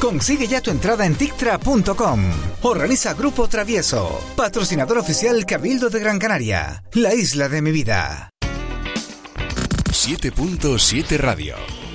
Consigue ya tu entrada en tictra.com. Organiza Grupo Travieso, patrocinador oficial Cabildo de Gran Canaria, la isla de mi vida. 7.7 Radio.